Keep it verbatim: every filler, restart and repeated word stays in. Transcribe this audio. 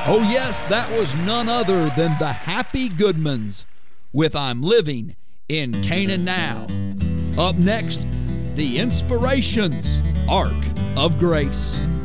Oh yes, that was none other than the Happy Goodmans with I'm Living in Canaan Now. Up next, the Inspirations, Ark of Grace.